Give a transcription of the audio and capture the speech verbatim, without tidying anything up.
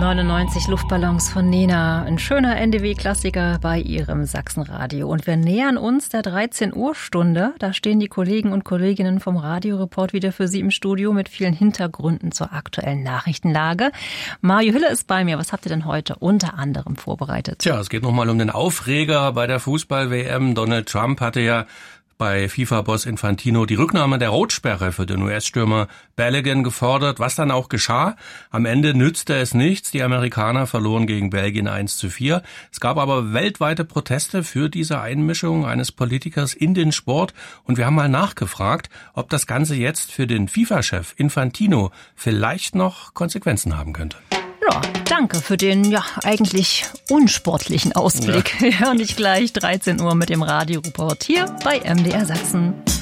neunundneunzig Luftballons von Nena, ein schöner N D W-Klassiker bei Ihrem Sachsenradio. Und wir nähern uns der dreizehn Uhr Stunde. Da stehen die Kollegen und Kolleginnen vom Radioreport wieder für Sie im Studio mit vielen Hintergründen zur aktuellen Nachrichtenlage. Mario Hülle ist bei mir. Was habt ihr denn heute unter anderem vorbereitet? Tja, es geht nochmal um den Aufreger bei der Fußball-W M. Donald Trump hatte ja bei FIFA-Boss Infantino die Rücknahme der Rotsperre für den U S-Stürmer Balogun gefordert, was dann auch geschah. Am Ende nützte es nichts. Die Amerikaner verloren gegen Belgien eins zu vier. Es gab aber weltweite Proteste für diese Einmischung eines Politikers in den Sport. Und wir haben mal nachgefragt, ob das Ganze jetzt für den FIFA-Chef Infantino vielleicht noch Konsequenzen haben könnte. Ja, danke für den ja eigentlich unsportlichen Ausblick. Ja. Wir hören dich gleich dreizehn Uhr mit dem Radioreport hier bei M D R Sachsen.